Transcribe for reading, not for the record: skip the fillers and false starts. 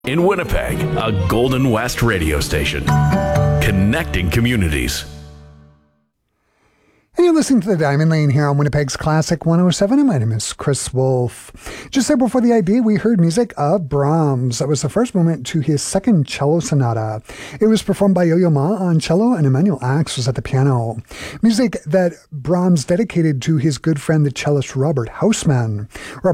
In Winnipeg, a Golden West radio station. Connecting communities. And you're listening to The Diamond Lane here on Winnipeg's Classic 107, and my name is Chris Wolf. Just there before the IB, we heard music of Brahms. That was the first movement to his second cello sonata. It was performed by Yo-Yo Ma on cello, and Emmanuel Axe was at the piano. Music that Brahms dedicated to his good friend, the cellist Robert Hausmann.